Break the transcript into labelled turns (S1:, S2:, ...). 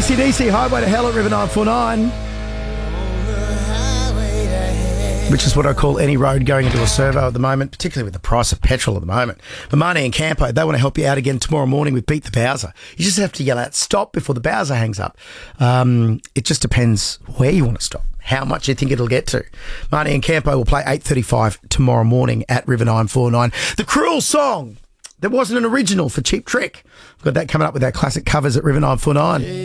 S1: AC/DC, Highway to Hell at River 949. Which is what I call any road going into a servo at the moment, particularly with the price of petrol at the moment. But Marnie and Campo, they want to help you out again tomorrow morning with Beat the Bowser. You just have to yell out, stop, before the Bowser hangs up. It just depends where you want to stop, how much you think it'll get to. Marnie and Campo will play 8:35 tomorrow morning at River 949. The Cruel Song. There wasn't an original for Cheap Trick. We've got that coming up with our classic covers at River 949.